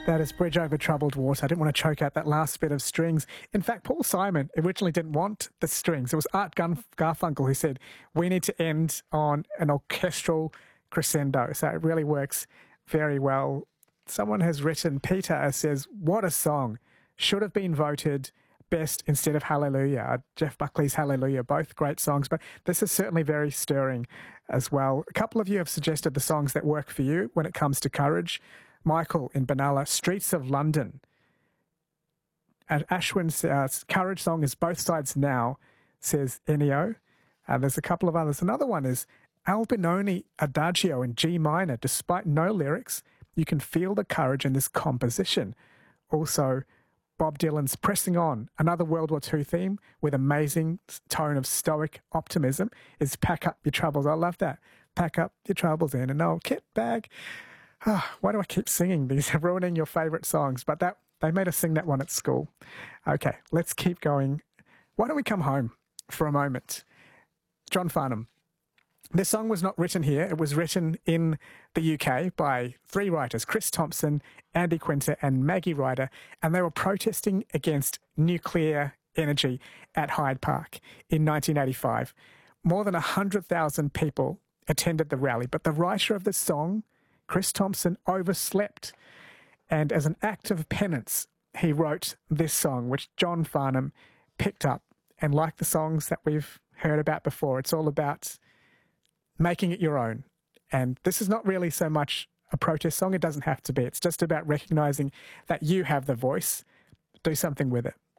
That is Bridge Over Troubled Water. I didn't want to choke out that last bit of strings. In fact, Paul Simon originally didn't want the strings. It was Art Garfunkel who said, we need to end on an orchestral crescendo. So it really works very well. Someone has written, Peter says, what a song. Should have been voted best instead of Hallelujah. Jeff Buckley's Hallelujah, both great songs, but this is certainly very stirring as well. A couple of you have suggested the songs that work for you when it comes to courage. Michael in Benalla, Streets of London. And Ashwin's courage song is Both Sides Now, says Ennio. There's a couple of others. Another one is Albinoni Adagio in G minor. Despite no lyrics, you can feel the courage in this composition. Also, Bob Dylan's Pressing On, another World War II theme with amazing tone of stoic optimism, is Pack Up Your Troubles. I love that. Pack up your troubles in an old kit bag. Why do I keep singing these? Ruining your favourite songs. But they made us sing that one at school. Okay, let's keep going. Why don't we come home for a moment? John Farnham. This song was not written here. It was written in the UK by three writers, Chris Thompson, Andy Quinter and Maggie Ryder, and they were protesting against nuclear energy at Hyde Park in 1985. More than 100,000 people attended the rally, but the writer of the song, Chris Thompson, overslept. And as an act of penance, he wrote this song, which John Farnham picked up. And like the songs that we've heard about before, it's all about making it your own. And this is not really so much a protest song. It doesn't have to be. It's just about recognising that you have the voice. Do something with it.